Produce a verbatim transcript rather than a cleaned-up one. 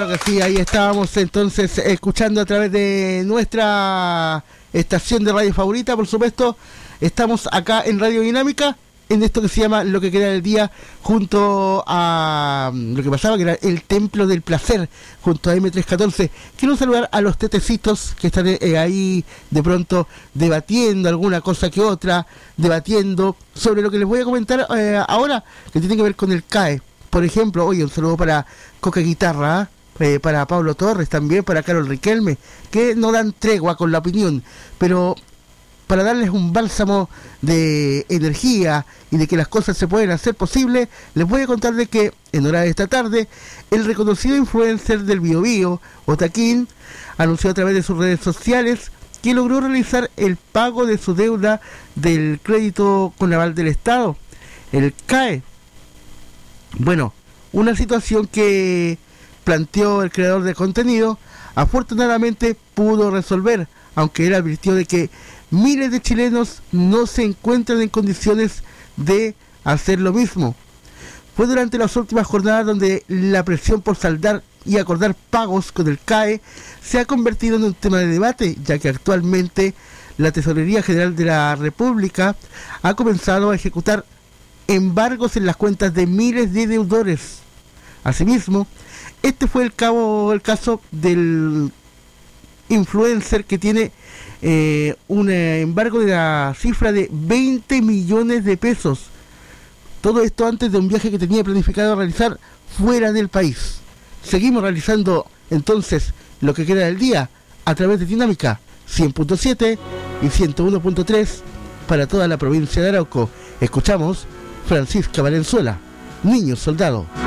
Claro que sí, ahí estábamos entonces escuchando a través de nuestra estación de radio favorita, por supuesto. Estamos acá en Radio Dinámica, en esto que se llama Lo que queda del día, junto a lo que pasaba, que era el Templo del Placer, junto a eme trescientos catorce. Quiero saludar a los tetecitos que están eh, ahí de pronto debatiendo alguna cosa que otra, debatiendo sobre lo que les voy a comentar eh, ahora, que tiene que ver con el C A E. Por ejemplo, oye, un saludo para Coca Guitarra, eh, para Pablo Torres, también para Carol Riquelme, que no dan tregua con la opinión, pero para darles un bálsamo de energía y de que las cosas se pueden hacer posible, les voy a contar de que en hora de esta tarde, el reconocido influencer del Biobío, Otaquín, anunció a través de sus redes sociales que logró realizar el pago de su deuda del crédito con aval del Estado, el C A E. Bueno, una situación que planteó el creador de contenido, afortunadamente pudo resolver, aunque él advirtió de que miles de chilenos no se encuentran en condiciones de hacer lo mismo. Fue durante las últimas jornadas donde la presión por saldar y acordar pagos con el C A E se ha convertido en un tema de debate, ya que actualmente la Tesorería General de la República ha comenzado a ejecutar embargos en las cuentas de miles de deudores. Asimismo, este fue el, cabo, el caso del influencer que tiene eh, un embargo de la cifra de veinte millones de pesos. Todo esto antes de un viaje que tenía planificado realizar fuera del país. Seguimos realizando entonces lo que queda del día a través de Dinámica cien punto siete y ciento uno punto tres para toda la provincia de Arauco. Escuchamos Francisca Valenzuela, Niño Soldado.